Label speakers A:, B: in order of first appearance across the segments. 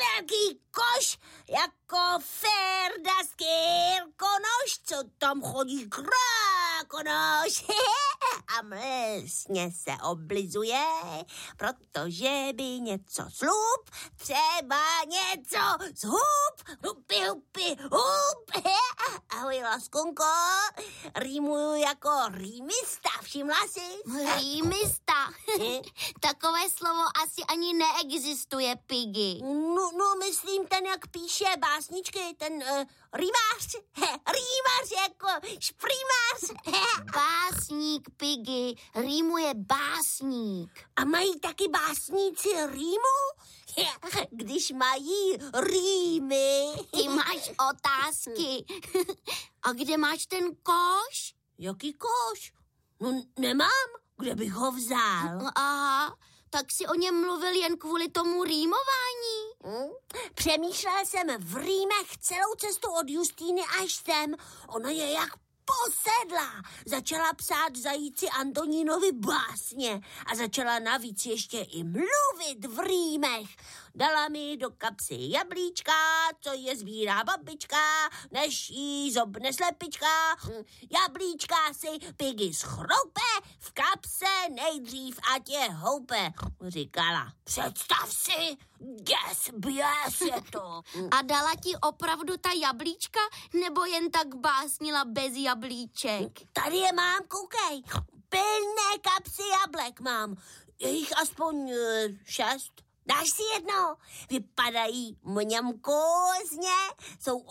A: velký koš, jako Ferda z Kirkonoš, co tam chodí krákonoš. A mlsně se oblizuje, protože by něco slup, třeba něco z hub. Hupi, hupi, hup. Ahoj, laskunko, rýmuju jako rýmista, všimla jsi?
B: Rýmista. Takové slovo asi ani neexistuje, Piggy.
A: No, myslím ten, jak píše básničky, ten rýmář. Rýmář jako šprýmář.
B: Básník, Piggy, rýmuje básník.
A: A mají taky básníci rýmu? Když mají rýmy.
B: Ty máš otázky. A kde máš ten koš?
A: Jaký koš? No nemám. Kde bych ho vzal?
B: Aha, tak si o něm mluvil jen kvůli tomu rýmování.
A: Přemýšlel jsem v rýmech celou cestu od Justýny až sem. Ona je jak posedlá. Začala psát zajíci Antonínovi básně a začala navíc ještě i mluvit v rýmech. Dala mi do kapsy jablíčka, co je sbírá babička, než jí zobne slepička. Jablíčka si Piggy schroupe, v kapse nejdřív ať je houpe. Říkala, představ si, běs je to.
B: A dala ti opravdu ta jablíčka, nebo jen tak básnila bez jablíček?
A: Tady je mám, koukej. Plné kapsy jablek mám. Je jich aspoň 6. Dáš si jedno? Vypadají mňamkózně, jsou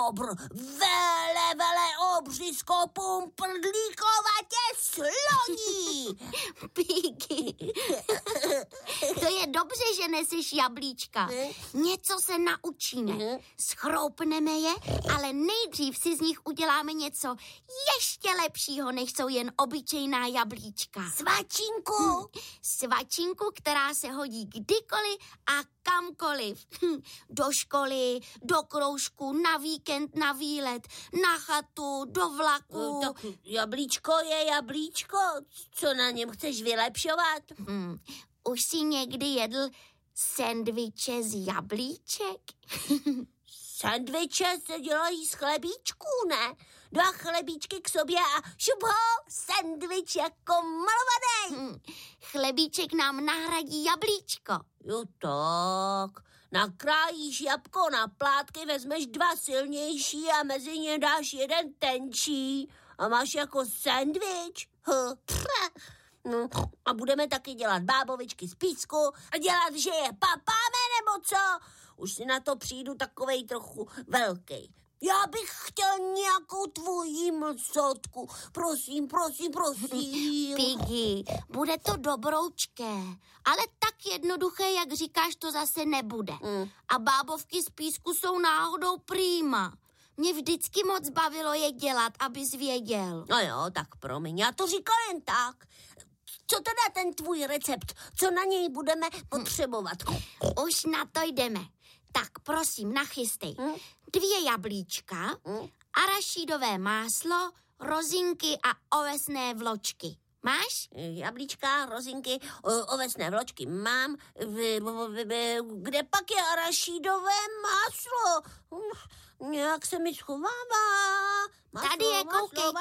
A: vele obřízko pumprlíkovatě sloní.
B: Piggy, to je dobře, že neseš jablíčka. Něco se naučíme. Schroupneme je, ale nejdřív si z nich uděláme něco ještě lepšího, než jsou jen obyčejná jablíčka.
A: Svačinku.
B: Svačinku, která se hodí kdykoliv a kamkoliv. Do školy, do kroužku, na víkend, na výlet, na chatu, do vlaku.
A: Tak jablíčko je jablíčko. Co na něm chceš vylepšovat?
B: Už jsi někdy jedl sendviče z jablíček?
A: Sendviče se dělají z chlebíčků, ne? 2 chlebíčky k sobě a šup ho, sendvič jako malovaný.
B: Chlebíček nám nahradí jablíčko.
A: Jo tak, nakrájíš jabko na plátky, vezmeš 2 silnější a mezi ně dáš 1 tenčí a máš jako sendvič. No, a budeme taky dělat bábovičky z písku a dělat, že je papáme, nebo co? Už si na to přijdu takovej trochu velký. Já bych chtěl nějakou tvoji mlsotku. Prosím.
B: Piggy, bude to dobroučké, ale tak jednoduché, jak říkáš, to zase nebude. A bábovky z písku jsou náhodou prýma. Mě vždycky moc bavilo je dělat, abys věděl.
A: No jo, tak promiň, já to říkal jen tak. Co teda ten tvůj recept? Co na něj budeme potřebovat?
B: Už na to jdeme. Tak prosím, nachystej 2 jablíčka, arašídové máslo, rozinky a ovesné vločky. Máš?
A: Jablíčka, rozinky, ovesné vločky mám. Kde pak je arašídové máslo? Nějak se mi schovává.
B: Tady je, koukej.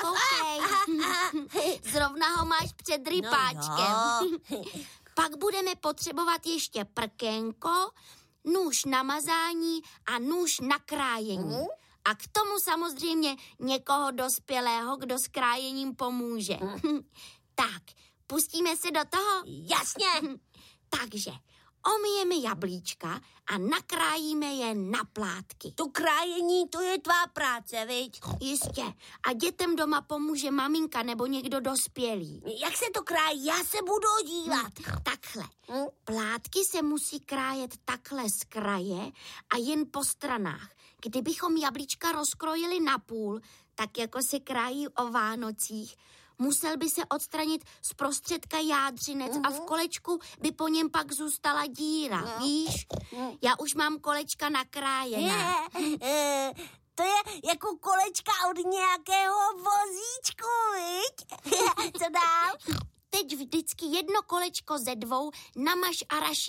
B: Zrovna ho máš před rypáčkem.
A: No,
B: Pak budeme potřebovat ještě prkénko, nůž na mazání a nůž na krájení. A k tomu samozřejmě někoho dospělého, kdo s krájením pomůže. Tak, pustíme se do toho?
A: Jasně.
B: Takže omyjeme jablíčka a nakrájíme je na plátky.
A: To krájení, to je tvá práce, viď?
B: Jistě. A dětem doma pomůže maminka nebo někdo dospělý.
A: Jak se to krájí? Já se budu dívat.
B: Takhle. Plátky se musí krájet takhle z kraje a jen po stranách. Kdybychom jablíčka rozkrojili na půl, tak jako se krájí o Vánocích, musel by se odstranit z prostředka jádřinec a v kolečku by po něm pak zůstala díra, víš? Já už mám kolečka nakrájená.
A: To je jako kolečka od nějakého vozíčku, viď? Co dál?
B: Teď vždycky 1 kolečko ze 2 namaž araší